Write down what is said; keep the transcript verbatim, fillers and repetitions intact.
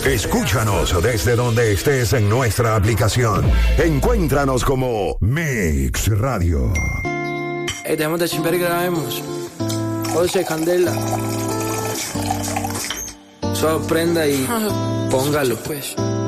Escúchanos desde donde estés en nuestra aplicación. Encuéntranos como Mix Radio. Ey, dejemos de chimper y grabemos. José Candela. Solo prenda y póngalo. Pues.